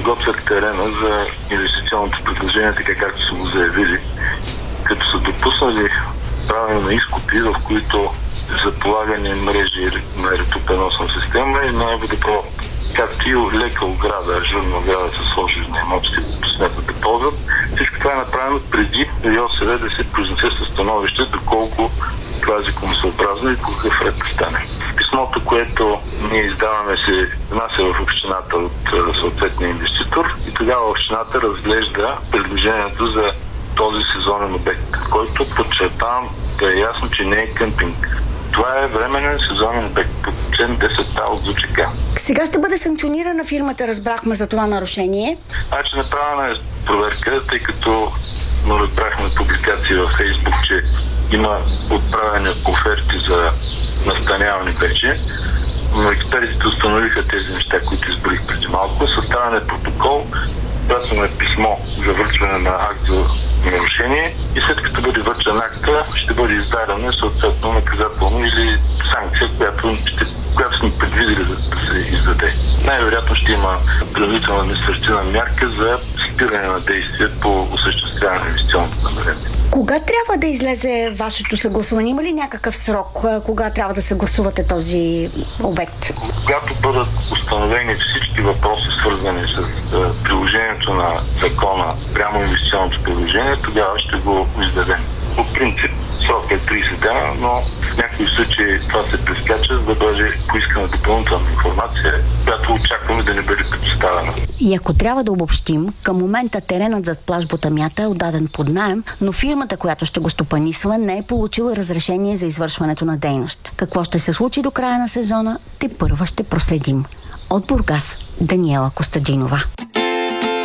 подготвят терена за инвестиционното предложение, така както са го заявили, като са допуснали правене на изкупи, в които за полагане мрежи на електропреносна система и на водопровод. Както и лека ограда, ажурна ограда са сложили на имотите, които смятат да ползват. Всичко това е направено преди РИОСВ да се произнесе със становище, доколко това е законосъобразно и по какъв ред да стане. Писмото, което ние издаваме, се внася в общината от съответния инвеститор и тогава общината разглежда предложението за този сезонен обект, който подчертавам да е ясно, че не е къмпинг. Това е временен сезонен обект по член 10А от ЗУЧК. Сега ще бъде санкционирана фирмата, разбрахме за това нарушение. Значи направена е проверка, тъй като разбрахме публикации във Фейсбук, че има отправени оферти за настаняване вече, но експертите установиха тези неща, които изброих преди малко. Съставен е протокол, пратено е писмо за връчване на акт за нарушение и след като бъде връчен акта, ще бъде издадена съответно наказателно или санкция, която сме предвидели да се издаде. Най-вероятно ще има принудителна административна мярка за спиране на действие по осъществяване на инвестиционното намерение. Кога трябва да излезе вашето съгласуване? Има ли някакъв срок? Кога трябва да съгласувате този обект? Когато бъдат установени всички въпроси, свързани с приложението на закона прямо инвестиционното приложение, тогава ще го издадем. По принцип срок е 30 дена, но в някои случаи това се прескача, за да бъде поискана допълнителна информация, която очакваме да не бъде предоставена. И ако трябва да обобщим, към момента теренът зад плаж Ботамята е отдаден под наем, но фирмата, която ще го стопанисва, не е получила разрешение за извършването на дейност. Какво ще се случи до края на сезона, тепърва ще проследим. От Бургас, Даниела Костадинова.